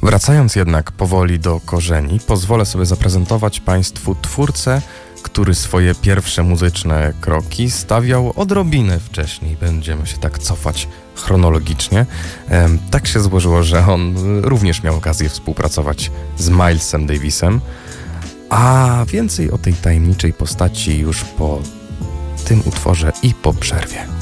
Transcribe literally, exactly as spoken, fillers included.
Wracając jednak powoli do korzeni, pozwolę sobie zaprezentować Państwu twórcę, który swoje pierwsze muzyczne kroki stawiał odrobinę wcześniej. Będziemy się tak cofać chronologicznie. Ehm, tak się złożyło, że on również miał okazję współpracować z Milesem Davisem, a więcej o tej tajemniczej postaci już po tym utworze i po przerwie.